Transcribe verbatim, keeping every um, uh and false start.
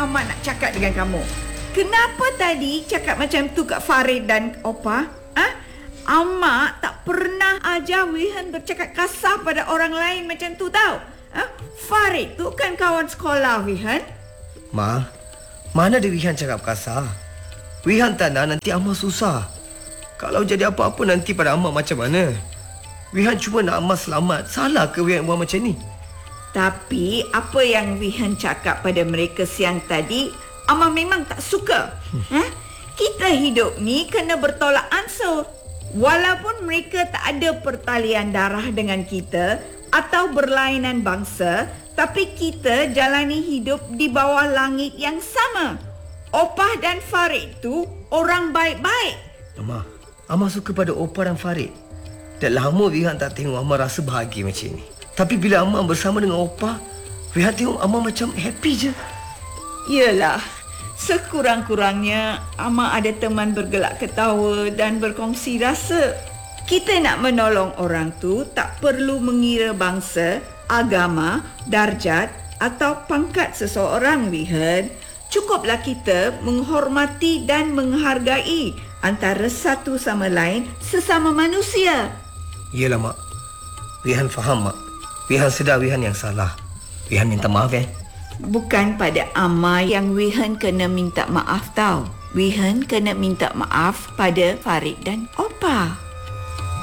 Mak nak cakap dengan kamu. Kenapa tadi cakap macam tu kat Farid dan Opa? Ha? Amak tak pernah ajar Wihan bercakap kasar pada orang lain macam tu tau. Ha? Farid tu kan kawan sekolah Wihan. Ma, mana ada Wihan cakap kasar? Wihan tak nak nanti Amak susah. Kalau jadi apa-apa nanti pada Amak macam mana? Wihan cuma nak Amak selamat. Salah ke Wihan buat macam ni? Tapi apa yang Wihan cakap pada mereka siang tadi, Amak memang tak suka. Hmm. Ha? Kita hidup ni kena bertolak ansur. Walaupun mereka tak ada pertalian darah dengan kita atau berlainan bangsa, tapi kita jalani hidup di bawah langit yang sama. Opah dan Farid tu orang baik-baik. Amak, Amak suka pada Opah dan Farid. Dah lama Wihan tak tengok Amak rasa bahagia macam ni. Tapi bila Amak bersama dengan Opah, Wihan tengok Amak macam happy je. Yelah, sekurang-kurangnya Amak ada teman bergelak ketawa dan berkongsi rasa. Kita nak menolong orang tu tak perlu mengira bangsa, agama, darjat atau pangkat seseorang, Wihan. Cukuplah kita menghormati dan menghargai antara satu sama lain sesama manusia. Yelah, Mak. Wihan faham, Mak. Wihan sedar Wihan yang salah. Wihan minta maaf, eh. Bukan pada Amma yang Wihan kena minta maaf tau. Wihan kena minta maaf pada Farid dan Opah.